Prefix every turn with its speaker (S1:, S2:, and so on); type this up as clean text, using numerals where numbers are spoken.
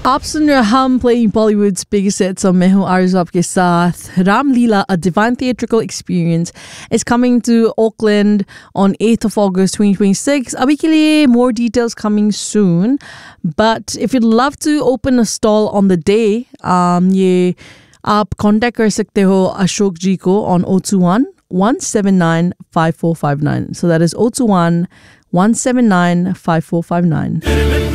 S1: आप सुन रहे हम playing Bollywood's biggest hits और मैं हूँ आरज़ू आपके साथ. Ramleela, a divine theatrical experience, is coming to Auckland on 8th of August 2026. अभी के लिए more details coming soon. But if you'd love to open a stall on the day, ये आप contact कर सकते हो अशोक जी को on 021 179 5459. So that is 021 179 5459.